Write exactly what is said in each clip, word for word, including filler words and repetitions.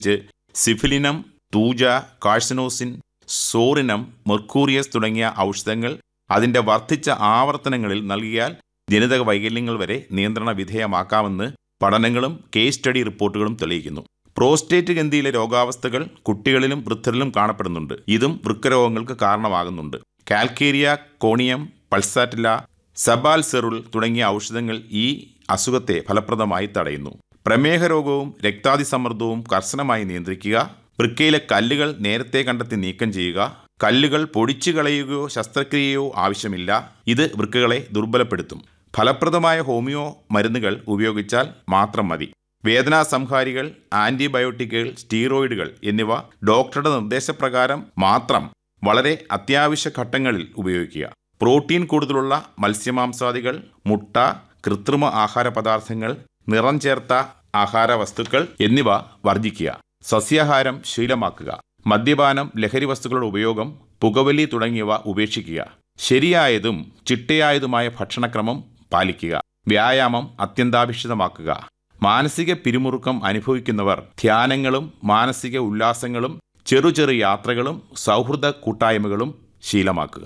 സിഫിലിനം, thuja, കാഴ്സനോസിൻ, psorinum, മെർക്കൂറിയസ് തുടങ്ങിയ ഔഷധങ്ങൾ അതിൻ്റെ വർദ്ധിച്ച ആവർത്തനങ്ങളിൽ നൽകിയാൽ ജനിതക വൈകല്യങ്ങൾ വരെ നിയന്ത്രണ വിധേയമാക്കാമെന്ന് പഠനങ്ങളും കേസ് സ്റ്റഡി റിപ്പോർട്ടുകളും തെളിയിക്കുന്നു. പ്രോസ്റ്റേറ്റ് ഗ്രന്ഥിയിലെ രോഗാവസ്ഥകൾ കുട്ടികളിലും വൃദ്ധരിലും കാണപ്പെടുന്നുണ്ട്. ഇതും വൃക്കരോഗങ്ങൾക്ക് കാരണമാകുന്നുണ്ട്. കാൽക്കേരിയ, കോണിയം, പൾസാറ്റില, സബാൽസെറുൽ തുടങ്ങിയ ഔഷധങ്ങൾ ഈ അസുഖത്തെ ഫലപ്രദമായി തടയുന്നു. പ്രമേഹ രോഗവും രക്താതിസമ്മർദ്ദവും കർശനമായി നിയന്ത്രിക്കുക. വൃക്കയിലെ കല്ലുകൾ നേരത്തെ കണ്ടെത്തി നീക്കം ചെയ്യുക. കല്ലുകൾ പൊടിച്ചു കളയുകയോ ശസ്ത്രക്രിയയോ ആവശ്യമില്ല. ഇത് വൃക്കകളെ ദുർബലപ്പെടുത്തും. ഫലപ്രദമായ ഹോമിയോ മരുന്നുകൾ ഉപയോഗിച്ചാൽ മാത്രം മതി. വേദനാസംഹാരികൾ, ആന്റിബയോട്ടിക്കുകൾ, സ്റ്റീറോയിഡുകൾ എന്നിവ ഡോക്ടറുടെ നിർദ്ദേശപ്രകാരം മാത്രം വളരെ അത്യാവശ്യ ഘട്ടങ്ങളിൽ ഉപയോഗിക്കുക. പ്രോട്ടീൻ കൂടുതലുള്ള മത്സ്യമാംസാദികൾ, മുട്ട, കൃത്രിമ ആഹാര പദാർത്ഥങ്ങൾ, നിറം ചേർത്ത ആഹാര വസ്തുക്കൾ എന്നിവ വർജിക്കുക. സസ്യാഹാരം ശീലമാക്കുക. മദ്യപാനം, ലഹരി വസ്തുക്കളുടെ ഉപയോഗം, പുകവലി തുടങ്ങിയവ ഉപേക്ഷിക്കുക. ശരിയായതും ചിട്ടയായതുമായ ഭക്ഷണക്രമം പാലിക്കുക. വ്യായാമം അത്യന്താപേക്ഷിതമാക്കുക. മാനസിക പിരിമുറുക്കം അനുഭവിക്കുന്നവർ ധ്യാനങ്ങളും മാനസിക ഉല്ലാസങ്ങളും ചെറു ചെറു യാത്രകളും സൗഹൃദ കൂട്ടായ്മകളും ശീലമാക്കുക.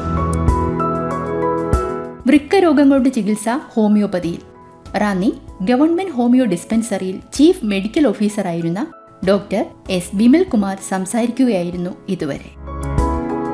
വൃക്കരോഗങ്ങളുടെ ചികിത്സ ഹോമിയോപ്പതിയിൽ. Ranni government homeo ഡിസ്പെൻസറിയിൽ chief medical ഓഫീസറായിരുന്ന doctor S Bimal Kumar സംസാരിക്കുകയായിരുന്നു ഇതുവരെ.